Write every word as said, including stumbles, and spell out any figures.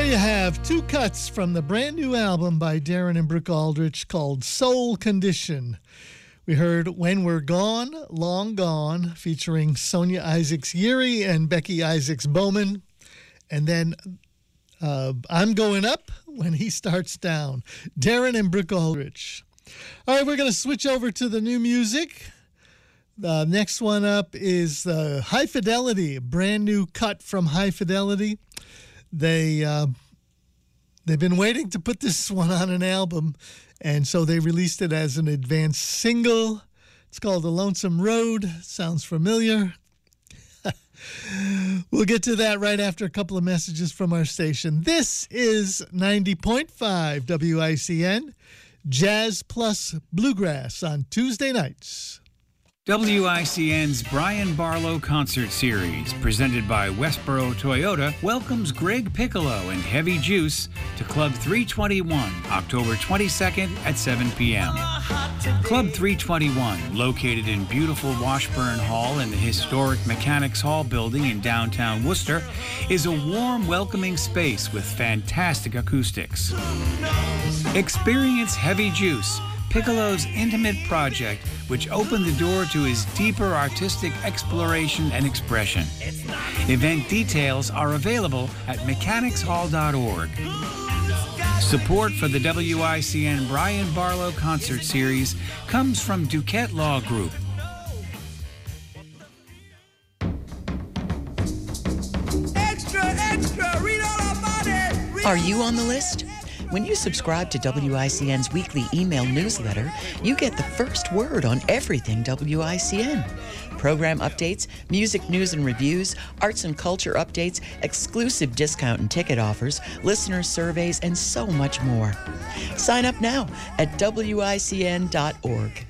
you have two cuts from the brand new album by Darren and Brooke Aldrich called Soul Condition. We heard When We're Gone, Long Gone, featuring Sonia Isaacs-Yeri and Becky Isaacs-Bowman. And then uh, I'm Going Up, When He Starts Down. Darren and Brooke Aldrich. All right, we're going to switch over to the new music. The next one up is uh, High Fidelity, a brand new cut from High Fidelity. They, uh, they've been waiting to put this one on an album, and so they released it as an advanced single. It's called The Lonesome Road. Sounds familiar. We'll get to that right after a couple of messages from our station. This is ninety point five W I C N, Jazz Plus Bluegrass on Tuesday nights. W I C N's Brian Barlow Concert Series, presented by Westboro Toyota, welcomes Greg Piccolo and Heavy Juice to Club three twenty-one, October twenty-second at seven p.m. Club three twenty-one, located in beautiful Washburn Hall in the historic Mechanics Hall building in downtown Worcester, is a warm, welcoming space with fantastic acoustics. Experience Heavy Juice, Piccolo's intimate project, which opened the door to his deeper artistic exploration and expression. Event details are available at mechanics hall dot org. Support for the W I C N Brian Barlow Concert Series comes from Duquette Law Group. Extra, extra, read all about it. Read Are you on the list? When you subscribe to W I C N's weekly email newsletter, you get the first word on everything W I C N. Program updates, music news and reviews, arts and culture updates, exclusive discount and ticket offers, listener surveys, and so much more. Sign up now at W I C N dot org.